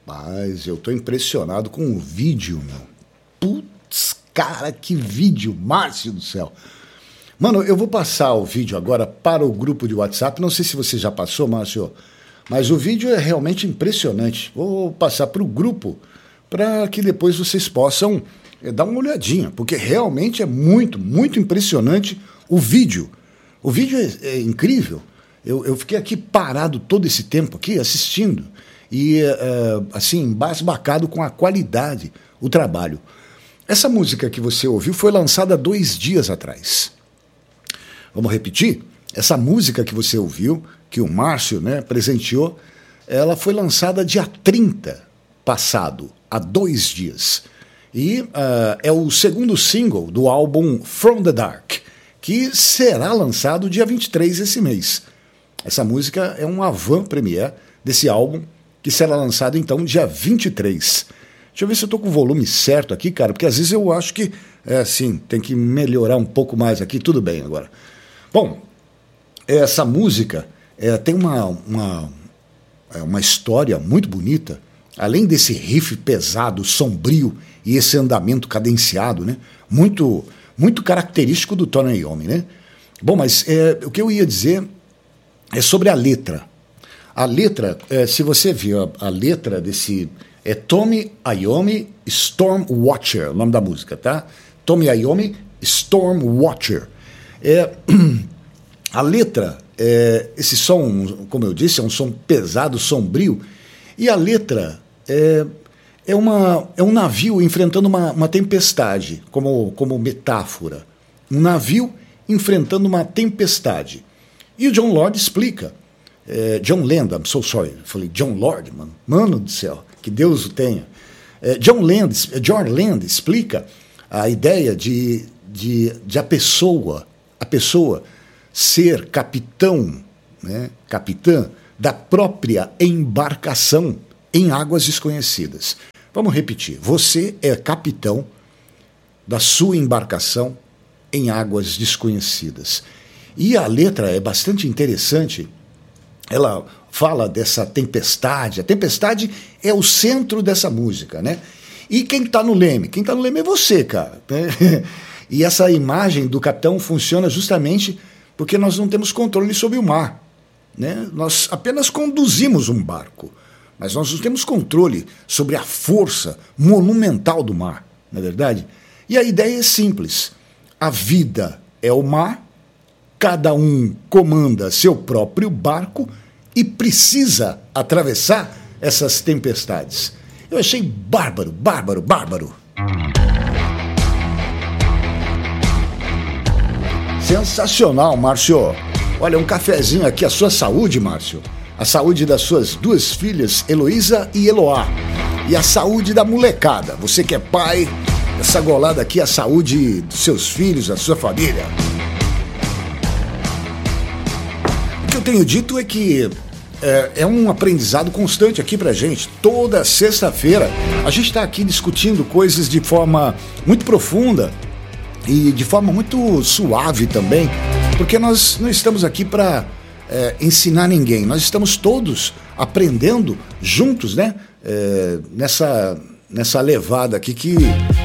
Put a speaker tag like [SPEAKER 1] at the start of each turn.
[SPEAKER 1] Rapaz, eu tô impressionado com o vídeo, meu. Putz, cara, que vídeo, Márcio do céu. Mano, eu vou passar o vídeo agora para o grupo de WhatsApp. Não sei se você já passou, Márcio, mas o vídeo é realmente impressionante. Vou passar para o grupo para que depois vocês possam dar uma olhadinha, porque realmente é muito, muito impressionante o vídeo. O vídeo é incrível. Eu fiquei aqui parado todo esse tempo aqui assistindo e assim, embasbacado com a qualidade, o trabalho. Essa música que você ouviu foi lançada 2 dias atrás. Vamos repetir? Essa música que você ouviu, que o Márcio, né, presenteou, ela foi lançada dia 30 passado, há 2 dias. E é o segundo single do álbum From the Dark, que será lançado dia 23 esse mês. Essa música é um avant-première desse álbum, que será lançado então dia 23. Deixa eu ver se eu estou com o volume certo aqui, cara, porque às vezes eu acho que, assim, tem que melhorar um pouco mais aqui. Tudo bem agora. Bom, essa música tem uma história muito bonita, além desse riff pesado, sombrio e esse andamento cadenciado, né? Muito, muito característico do Tony Iommi, né? Bom, mas o que eu ia dizer é sobre a letra. A letra, se você viu a letra desse... É Tony Iommi Stormwatcher, o nome da música, tá? Tony Iommi Stormwatcher. A letra, esse som, como eu disse, é um som pesado, sombrio, e a letra é um navio enfrentando uma tempestade, como metáfora. Um navio enfrentando uma tempestade. E o John Lord explica. John Land, I'm so sorry. Eu falei, John Lord, mano do céu, que Deus o tenha. John Land explica a ideia de a pessoa ser capitão, né, capitã da própria embarcação em águas desconhecidas. Vamos repetir. Você é capitão da sua embarcação em águas desconhecidas. E a letra é bastante interessante. Ela fala dessa tempestade. A tempestade é o centro dessa música, né? E quem está no leme? Quem está no leme é você, cara. E essa imagem do capitão funciona justamente porque nós não temos controle sobre o mar, né? Nós apenas conduzimos um barco, mas nós não temos controle sobre a força monumental do mar, não é verdade? E a ideia é simples. A vida é o mar, cada um comanda seu próprio barco e precisa atravessar essas tempestades. Eu achei bárbaro. Sensacional, Márcio. Olha, um cafezinho aqui, a sua saúde, Márcio. A saúde das suas 2 filhas, Heloísa e Eloá. E a saúde da molecada. Você que é pai, essa golada aqui é a saúde dos seus filhos, da sua família. O que eu tenho dito é que é um aprendizado constante aqui pra gente. Toda sexta-feira a gente está aqui discutindo coisas de forma muito profunda e de forma muito suave também, porque nós não estamos aqui para ensinar ninguém, nós estamos todos aprendendo juntos, né? Nessa levada aqui que